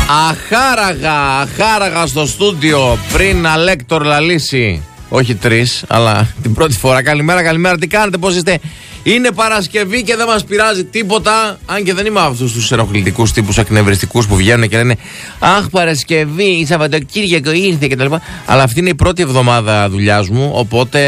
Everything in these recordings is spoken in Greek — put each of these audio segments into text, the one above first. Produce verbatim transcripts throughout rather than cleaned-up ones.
Αχάραγα, αχάραγα στο στούντιο πριν Αλέκτορ λαλήσει. Όχι τρεις, αλλά την πρώτη φορά. Καλημέρα, καλημέρα, τι κάνετε, πώς είστε? Είναι Παρασκευή και δεν μας πειράζει τίποτα. Αν και δεν είμαι αυτούς τους ενοχλητικούς τύπους εκνευριστικούς που βγαίνουν και λένε αχ, Παρασκευή, Σαββατοκύριακο ήρθε κτλ. Αλλά αυτή είναι η πρώτη εβδομάδα δουλειάς μου. Οπότε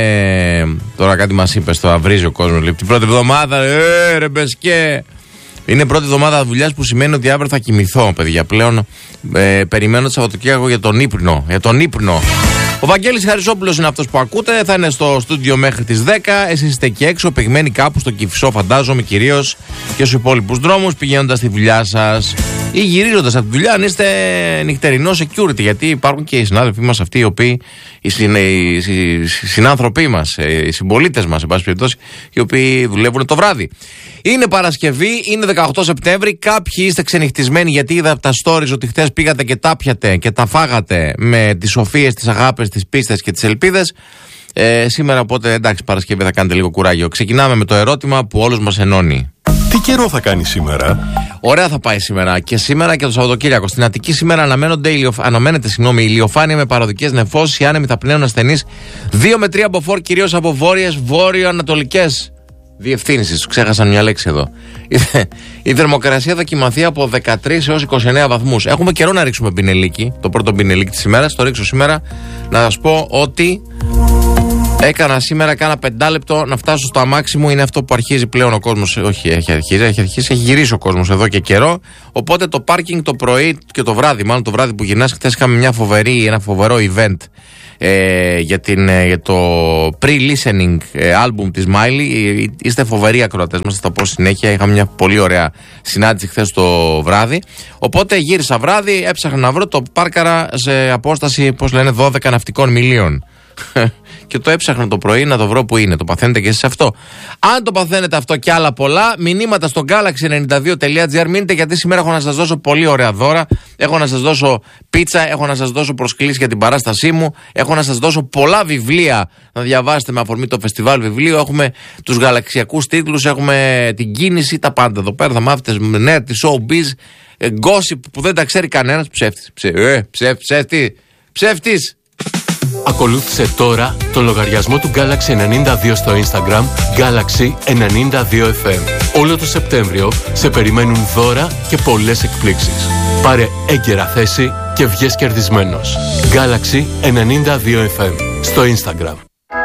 τώρα κάτι μας είπε, το αυρίζει ο κόσμος. Λέει, την πρώτη εβδομάδα, ε, ρε μπεσκέ. Είναι πρώτη εβδομάδα δουλειάς που σημαίνει ότι αύριο θα κοιμηθώ, παιδιά. Πλέον ε, περιμένω το Σαββατοκύριακο για τον ύπνο. Για τον ύπνο. Ο Βαγγέλης Χαρισόπουλος είναι αυτός που ακούτε. Θα είναι στο στούντιο μέχρι τις δέκα. Εσείς είστε εκεί έξω, πηγμένοι κάπου στο Κηφισό, φαντάζομαι, κυρίως και στους υπόλοιπους δρόμους, πηγαίνοντας στη δουλειά σας ή γυρίζοντας από τη δουλειά. Αν είστε νυχτερινό security, γιατί υπάρχουν και οι συνάδελφοί μας αυτοί οι οποίοι, οι, συν, οι, οι συνάνθρωποι μας, οι συμπολίτες μας, εν πάση περιπτώσει, οι οποίοι δουλεύουν το βράδυ. Είναι Παρασκευή, είναι δεκαοκτώ Σεπτέμβρη. Κάποιοι είστε ξενυχτισμένοι γιατί είδα από τα stories ότι χθες πήγατε και τα πιατε και τα φάγατε με τις σοφίες, τις αγάπες, τις πίστες και τις ελπίδες. Ε, σήμερα, οπότε εντάξει, Παρασκευή θα κάνετε λίγο κουράγιο. Ξεκινάμε με το ερώτημα που όλους μας ενώνει. Τι καιρό θα κάνει σήμερα? Ωραία θα πάει σήμερα. Και σήμερα και το Σαββατοκύριακο. Στην Αττική σήμερα αναμένονται ηλιοφ... αναμένεται συγγνώμη, ηλιοφάνεια με παροδικές νεφώσεις. Οι άνεμοι θα πνέουν ασθενείς δύο με τρία μποφόρ, κυρίως από βόρειες, βόρειο-ανατολικές διευθύνσεις. Ξέχασαν μια λέξη εδώ. Η θερμοκρασία θα κοιμαθεί από δεκατρείς έως είκοσι εννέα βαθμούς. Έχουμε καιρό να ρίξουμε πινελίκι. Το πρώτο πινελίκι της ημέρας. Το ρίξω σήμερα. Να σας πω ότι έκανα σήμερα, κάνα πεντάλεπτο να φτάσω στο αμάξι μου. Είναι αυτό που αρχίζει πλέον ο κόσμος. Όχι, έχει αρχίσει, έχει αρχίσει, έχει γυρίσει ο κόσμος εδώ και καιρό. Οπότε το πάρκινγκ το πρωί και το βράδυ, μάλλον το βράδυ που γυρνάς, χθες είχαμε μια φοβερή, ένα φοβερό event ε, για, την, ε, για το pre-listening ε, album της Miley. Ε, είστε φοβεροί ακροατές μας, θα τα πω συνέχεια. Είχαμε μια πολύ ωραία συνάντηση χθες το βράδυ. Οπότε γύρισα βράδυ, έψαχνα να βρω, το πάρκαρα σε απόσταση, πώς λένε, δώδεκα ναυτικών μιλίων. Και το έψαχνα το πρωί να το βρω που είναι. Το παθαίνετε και εσείς αυτό? Αν το παθαίνετε αυτό και άλλα πολλά, μηνύματα στο galaxy ενενήντα δύο τελεία τζι άρ. Μείνετε, γιατί σήμερα έχω να σας δώσω πολύ ωραία δώρα. Έχω να σας δώσω πίτσα, έχω να σας δώσω προσκλήσεις για την παράστασή μου. Έχω να σας δώσω πολλά βιβλία να διαβάσετε με αφορμή το φεστιβάλ βιβλίου. Έχουμε τους γαλαξιακούς τίτλους, έχουμε την κίνηση, τα πάντα εδώ πέρα. Θα μάθετε νέα τη showbiz, gossip που δεν τα ξέρει κανένας. Ψεύτης. Ψε, ε, ψε, ψεύτη, ψεύτης. Ακολούθησε τώρα τον λογαριασμό του Galaxy ενενήντα δύο στο Instagram, Galaxy ενενήντα δύο εφ εμ. Όλο το Σεπτέμβριο σε περιμένουν δώρα και πολλές εκπλήξεις. Πάρε έγκαιρα θέση και βγες κερδισμένος. Galaxy ενενήντα δύο εφ εμ στο Instagram.